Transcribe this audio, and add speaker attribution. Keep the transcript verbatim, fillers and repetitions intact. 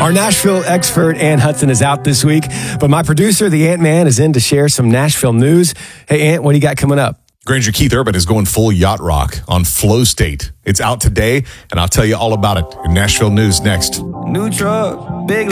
Speaker 1: Our Nashville expert, Ant Hudson, is out this week, but my producer, the Ant-Man, is in to share some Nashville news. Hey, Ant, what do you got coming up?
Speaker 2: Granger Keith Urban is going full yacht rock on Flow State. It's out today, and I'll tell you all about it in Nashville News next.
Speaker 3: New truck, big